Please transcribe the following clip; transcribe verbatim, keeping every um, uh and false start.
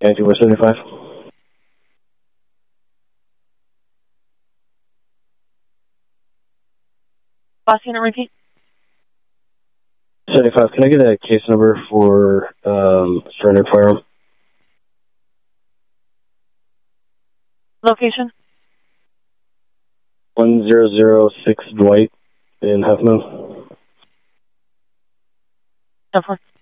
nineteen West seventy-five. Last unit, repeat. seventy-five, can I get a case number for um, surrendered firearm? Location? one zero zero six Dwight in Half Moon. ten four.